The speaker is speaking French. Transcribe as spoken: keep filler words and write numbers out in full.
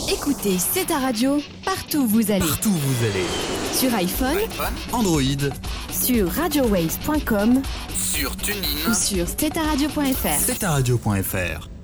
Écoutez C'est ta radio, partout où vous allez. Partout où vous allez. Sur iPhone, Android, sur radio waves point com sur TuneIn ou sur c'est ta radio point f r. c'est ta radio point f r.